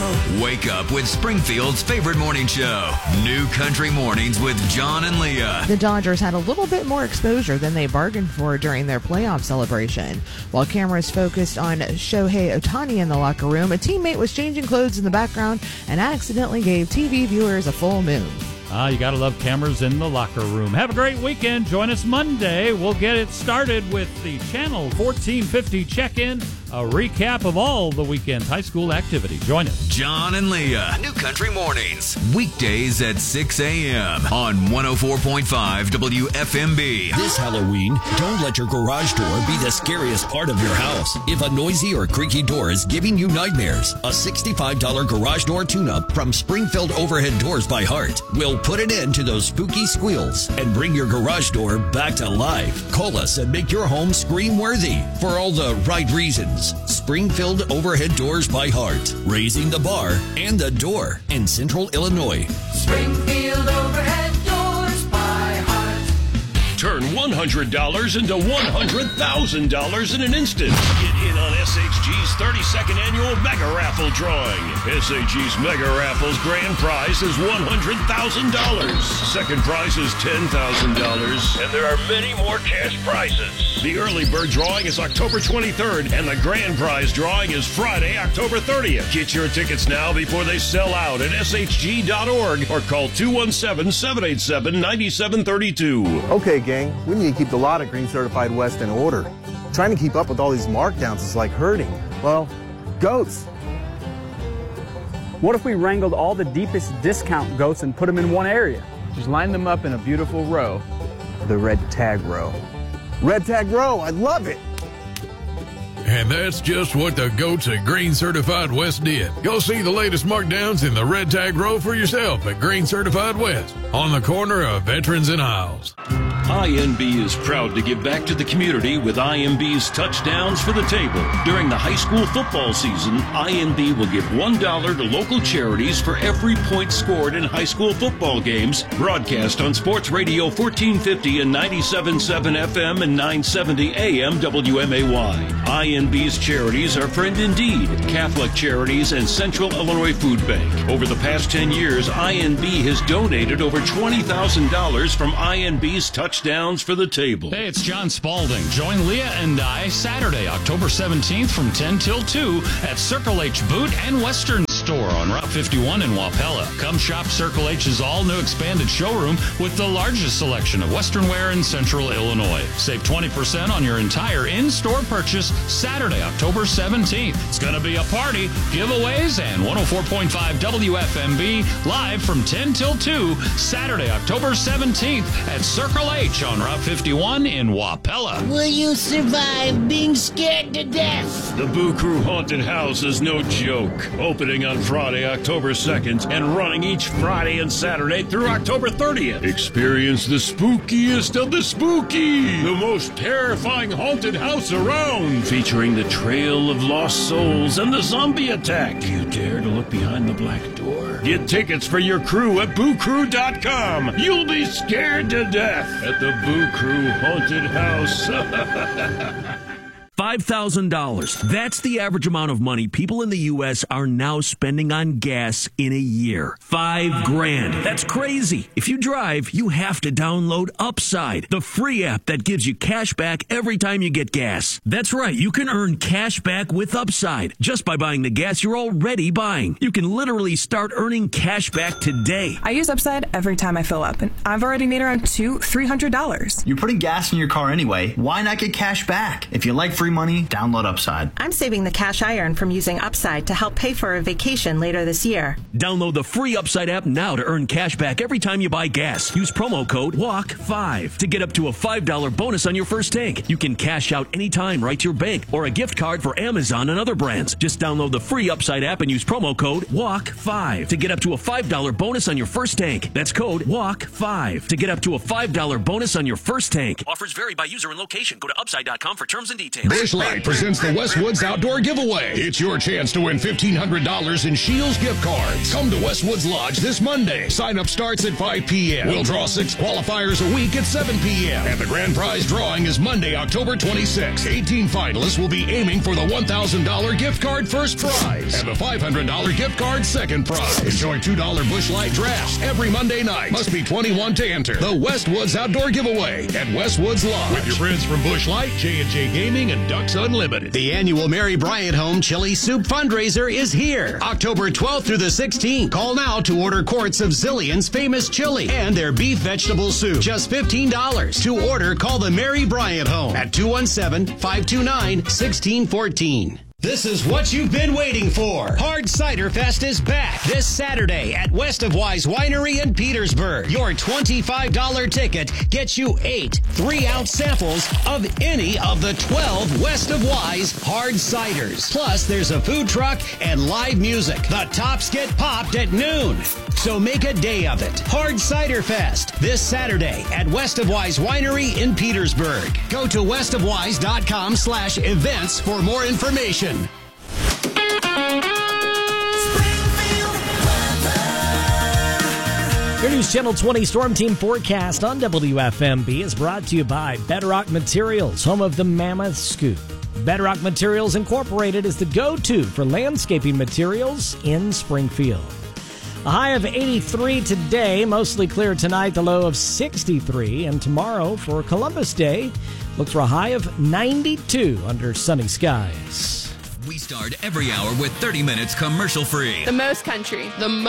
Wake up with Springfield's favorite morning show, New Country Mornings with John and Leah. The Dodgers had a little bit more exposure than they bargained for during their playoff celebration. While cameras focused on Shohei Ohtani in the locker room, a teammate was changing clothes in the background and accidentally gave TV viewers a full moon. You got to love cameras in the locker room. Have a great weekend. Join us Monday. We'll get it started with the Channel 1450 check-in, a recap of all the weekend's high school activity. Join us. John and Leah, New Country Mornings, weekdays at 6 a.m. on 104.5 WFMB. This Halloween, don't let your garage door be the scariest part of your house. If a noisy or creaky door is giving you nightmares, a $65 garage door tune-up from Springfield Overhead Doors by Heart will put an end to those spooky squeals and bring your garage door back to life. Call us and make your home scream-worthy for all the right reasons. Springfield Overhead Doors by Heart, raising the bar and the door in Central Illinois. Springfield Overhead Doors by Heart. Turn $100 into $100,000 in an instant. Get in on SHG's 32nd annual Mega Raffle drawing. SHG's Mega Raffle's grand prize is $100,000. Second prize is $10,000. And there are many more cash prizes. The early bird drawing is October 23rd, and the grand prize drawing is Friday, October 30th. Get your tickets now before they sell out at shg.org or call 217-787-9732. Okay, gang, we need to keep the lot at Green Certified West in order. Trying to keep up with all these markdowns is like herding, well, goats. What if we wrangled all the deepest discount goats and put them in one area? Just line them up in a beautiful row, the red tag row. Red tag row, I love it. And that's just what the goats at Green Certified West did. Go see the latest markdowns in the red tag row for yourself at Green Certified West on the corner of Veterans and Isles. INB is proud to give back to the community with INB's Touchdowns for the Table. During the high school football season, INB will give $1 to local charities for every point scored in high school football games, broadcast on Sports Radio 1450 and 97.7 FM and 970 AM WMAY. INB's charities are Friend Indeed, Catholic Charities, and Central Illinois Food Bank. Over the past 10 years, INB has donated over $20,000 from INB's Touchdowns for the Table. Hey, it's John Spalding. Join Leah and I Saturday, October 17th from 10 till 2 at Circle H Boot and Western Store on Route 51 in Wapella. Come shop Circle H's all-new expanded showroom with the largest selection of Western wear in Central Illinois. Save 20% on your entire in-store purchase Saturday, October 17th. It's going to be a party, giveaways, and 104.5 WFMB live from 10 till 2 Saturday, October 17th at Circle H on Route 51 in Wapella. Will you survive being scared to death? The Boo Crew Haunted House is no joke. Opening on Friday, October 2nd, and running each Friday and Saturday through October 30th. Experience the spookiest of the spooky, the most terrifying haunted house around, featuring the Trail of Lost Souls and the Zombie Attack. Do you dare to look behind the black door? Get tickets for your crew at BooCrew.com. You'll be scared to death at the Boo Crew Haunted House. $5,000. That's the average amount of money people in the U.S. are now spending on gas in a year. $5,000. That's crazy. If you drive, you have to download Upside, the free app that gives you cash back every time you get gas. That's right. You can earn cash back with Upside just by buying the gas you're already buying. You can literally start earning cash back today. I use Upside every time I fill up, and I've already made around $300. You're putting gas in your car anyway. Why not get cash back? If you like free money, download Upside. I'm saving the cash I earn from using Upside to help pay for a vacation later this year. Download the free Upside app now to earn cash back every time you buy gas. Use promo code WALK5 to get up to a $5 bonus on your first tank. You can cash out anytime right to your bank or a gift card for Amazon and other brands. Just download the free Upside app and use promo code WALK5 to get up to a $5 bonus on your first tank. That's code WALK5 to get up to a $5 bonus on your first tank. Offers vary by user and location. Go to upside.com for terms and details. Busch Light presents the Westwoods Outdoor Giveaway. It's your chance to win $1,500 in Shields gift cards. Come to Westwoods Lodge this Monday. Sign up starts at 5 p.m. We'll draw 6 qualifiers a week at 7 p.m. And the grand prize drawing is Monday, October 26th. 18 finalists will be aiming for the $1,000 gift card first prize and the $500 gift card second prize. Enjoy $2 Busch Light drafts every Monday night. Must be 21 to enter. The Westwoods Outdoor Giveaway at Westwoods Lodge. With your friends from Busch Light, J&J Gaming, and Ducks Unlimited. The annual Mary Bryant Home Chili Soup fundraiser is here. October 12th through the 16th. Call now to order quarts of Zillion's famous chili and their beef vegetable soup. Just $15. To order, call the Mary Bryant Home at 217-529-1614. This is what you've been waiting for. Hard Cider Fest is back this Saturday at West of Wise Winery in Petersburg. Your $25 ticket gets you 8 3-ounce samples of any of the 12 West of Wise hard ciders. Plus, there's a food truck and live music. The tops get popped at noon. So make a day of it. Hard Cider Fest this Saturday at West of Wise Winery in Petersburg. Go to westofwise.com/events for more information. Your News Channel 20 Storm Team forecast on WFMB is brought to you by Bedrock Materials, home of the Mammoth Scoop. Bedrock Materials Incorporated is the go-to for landscaping materials in Springfield. A high of 83 today, mostly clear tonight, the low of 63. And tomorrow for Columbus Day, look for a high of 92 under sunny skies. We start every hour with 30 minutes commercial free. The most country. The